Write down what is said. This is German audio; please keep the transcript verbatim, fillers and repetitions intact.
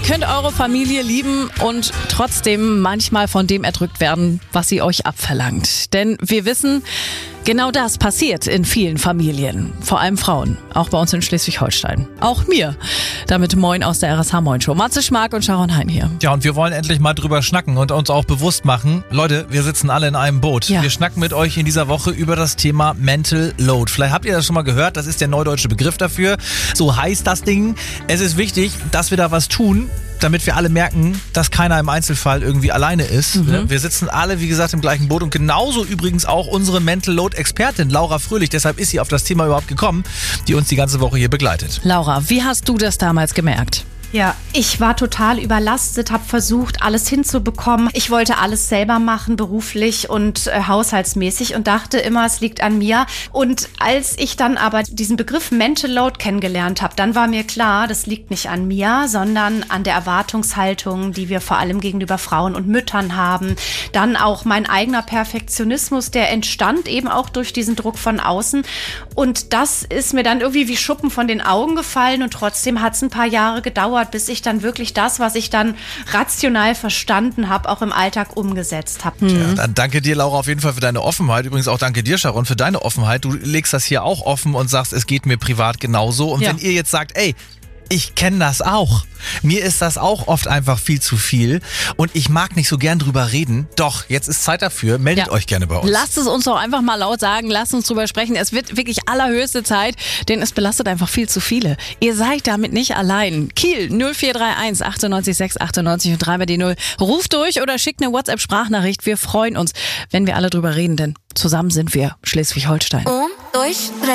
könnt eure Familie lieben und trotzdem manchmal von dem erdrückt werden, was sie euch abverlangt. Denn wir wissen, genau das passiert in vielen Familien. Vor allem Frauen. Auch bei uns in Schleswig-Holstein. Auch mir. Damit moin aus der R S H Moin Show. Matze Schmark und Sharon Hein hier. Ja, und wir wollen endlich mal drüber schnacken und uns auch bewusst machen. Leute, wir sitzen alle in einem Boot. Ja. Wir schnacken mit euch in dieser Woche über das Thema Mental Load. Vielleicht habt ihr das schon mal gehört. Das ist der neudeutsche Begriff dafür. So heißt das Ding. Es ist wichtig, dass wir da was tun, damit wir alle merken, dass keiner im Einzelfall irgendwie alleine ist. Mhm. Wir sitzen alle, wie gesagt, im gleichen Boot und genauso übrigens auch unsere Mental Load Expertin Laura Fröhlich. Deshalb ist sie auf das Thema überhaupt gekommen, die uns die ganze Woche hier begleitet. Laura, wie hast du das damals gemerkt? Ja, ich war total überlastet, habe versucht, alles hinzubekommen. Ich wollte alles selber machen, beruflich und äh, haushaltsmäßig und dachte immer, es liegt an mir. Und als ich dann aber diesen Begriff Mental Load kennengelernt habe, dann war mir klar, das liegt nicht an mir, sondern an der Erwartungshaltung, die wir vor allem gegenüber Frauen und Müttern haben. Dann auch mein eigener Perfektionismus, der entstand eben auch durch diesen Druck von außen. Und das ist mir dann irgendwie wie Schuppen von den Augen gefallen und trotzdem hat es ein paar Jahre gedauert, bis ich dann wirklich das, was ich dann rational verstanden habe, auch im Alltag umgesetzt habe. Mhm. Ja, dann danke dir, Laura, auf jeden Fall für deine Offenheit. Übrigens auch danke dir, Sharon, für deine Offenheit. Du legst das hier auch offen und sagst, es geht mir privat genauso. Und ja. wenn ihr jetzt sagt, ey, ich kenne das auch. Mir ist das auch oft einfach viel zu viel und ich mag nicht so gern drüber reden. Doch, jetzt ist Zeit dafür. Meldet ja. euch gerne bei uns. Lasst es uns doch einfach mal laut sagen. Lasst uns drüber sprechen. Es wird wirklich allerhöchste Zeit, denn es belastet einfach viel zu viele. Ihr seid damit nicht allein. Kiel null vier drei eins achtundneunzig sechs achtundneunzig und dreimal die null. Ruft durch oder schickt eine WhatsApp-Sprachnachricht. Wir freuen uns, wenn wir alle drüber reden, denn zusammen sind wir Schleswig-Holstein. Um, durch,